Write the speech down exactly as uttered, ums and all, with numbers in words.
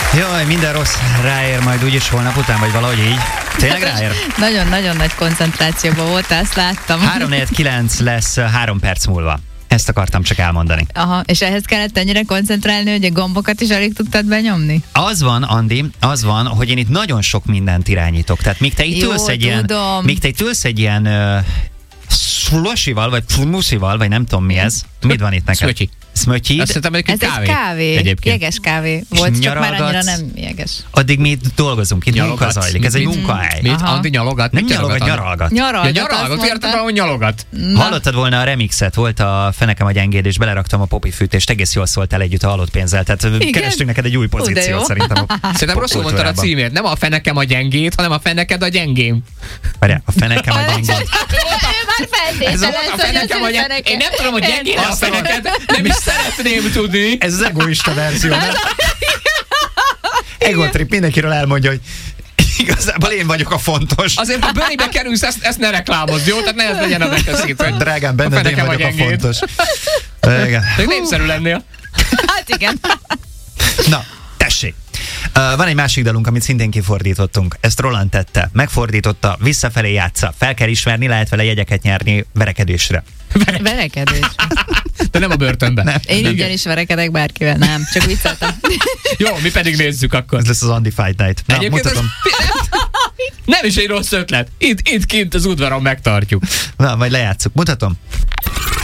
Jaj, minden rossz ráér majd úgyis holnap után, vagy valahogy így. Tényleg ráér? Nagyon-nagyon nagy koncentrációban volt, ezt láttam. három negyven kilenc lesz három perc múlva. Ezt akartam csak elmondani. Aha, és ehhez kellett ennyire koncentrálni, hogy a gombokat is alig tudtad benyomni? Az van, Andi, az van, hogy én itt nagyon sok mindent irányítok. Tehát míg te itt Jó, ülsz egy ilyen, tudom. míg te itt ülsz egy ilyen uh, slushival, vagy smushival, vagy nem tudom mi ez. Mit van itt neked? Smöcsi. Smötyid. Azt hiszem, Ez egy kávé. egy kávé, Egyébként. jeges kávé volt, csak már annyira nyaralgatsz. nem jeges. Addig mi itt dolgozunk, itt munka Nyalogatsz. zajlik. Ez egy Mit? munkahely. Mit? Aha. Andi nyalogat? Nem Mit nyalogat, Andi? nyaralgat. Nyaralgat, Ja, azt nyaralgat, mondta. értem, hogy nyalogat. Hallottad volna a remixet, volt a Fenekem a gyengéd, és beleraktam a popi fűtést, egész jól szóltál együtt a halott pénzzel, tehát Igen? kerestünk neked egy új de jó. pozíciót szerintem. A Szerintem rosszul mondtad a popkultúrában. címét. Nem a fenekem a gyengét, hanem a feneked a gyengém. Várjál, a Fenekem a gyengéd. Ő már Ez volt a feltételez, hogy fenekem a az ő gyengét. Én nem tudom, hogy gyengén a Azt mondom. feneked, nem is szeretném tudni. Ez az egoista verzió, nem? Egotrip, mindenkiről elmondja, hogy igazából én vagyok a fontos. Azért, ha bőribe kerülsz, ezt, ezt ne reklámozd, jó? Tehát ne ez legyen a megteszít, hogy Drágám, a benned én fenekem a vagyok a gyengéd. fontos. Igen. Még népszerű lennél. Hát igen. Na, tessék. Uh, van egy másik dalunk, amit szintén kifordítottunk. Ezt Roland tette. Megfordította, visszafelé játsza. Fel kell ismerni, lehet vele jegyeket nyerni verekedésre. Verekedés. De nem a börtönben. Nem. Én ingyen is verekedek bárkivel, nem, csak vicceltem. Jó, mi pedig nézzük akkor. Ez lesz az Andy Fight Night. Na, Egyébként ez, mutatom. nem is egy rossz ötlet. Itt, itt kint az udvaron megtartjuk. Na, majd lejátszuk. Mutatom.